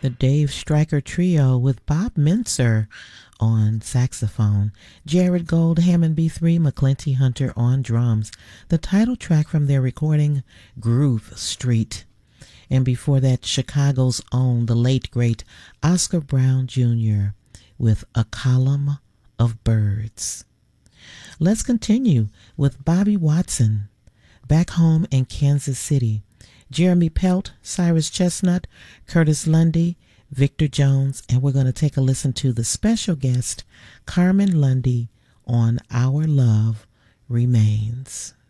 the Dave Stryker Trio with Bob Mintzer on saxophone, Jared Gold, Hammond B3, McClinty Hunter on drums, the title track from their recording, Groove Street. And before that, Chicago's own, the late, great Oscar Brown Jr. with A Column of Birds. Let's continue with Bobby Watson, Back Home in Kansas City, Jeremy Pelt, Cyrus Chestnut, Curtis Lundy, Victor Jones, and we're going to take a listen to the special guest, Carmen Lundy, on Our Love Remains.